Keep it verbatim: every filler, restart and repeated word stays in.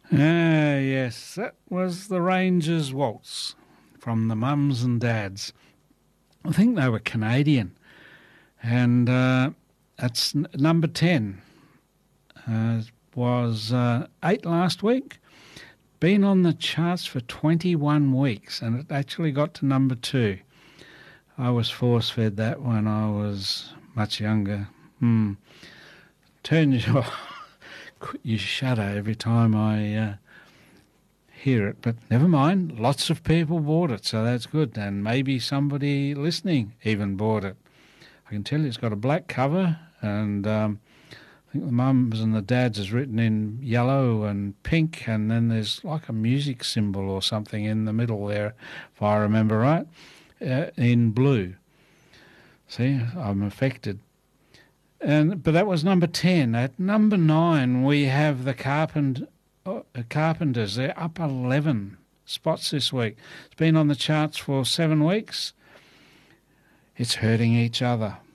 Ah, yes, that was the Rangers Waltz from the Mums and Dads. I think they were Canadian, and uh, that's n- number ten. Uh, was uh, eight last week. Been on the charts for twenty-one weeks, and it actually got to number two. I was force-fed that when I was much younger. Hmm. Turns your you shudder every time I uh, hear it, but never mind. Lots of people bought it, so that's good. And maybe somebody listening even bought it. I can tell you it's got a black cover, and um, I think the mums and the dads is written in yellow and pink, and then there's like a music symbol or something in the middle there, if I remember right, uh, in blue. See, I'm affected. And but that was number ten. At number nine, we have the Carpent, uh, Carpenters. They're up eleven spots this week. It's been on the charts for seven weeks. It's Hurting Each Other.